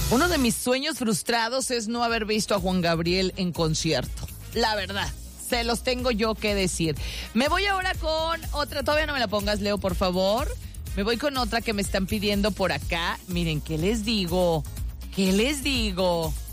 Uno de mis sueños frustrados es no haber visto a Juan Gabriel en concierto. La verdad, se los tengo yo que decir. Me voy ahora con otra. Todavía no me la pongas, Leo, por favor. Me voy con otra que me están pidiendo por acá. Miren, ¿qué les digo? ¿Qué les digo?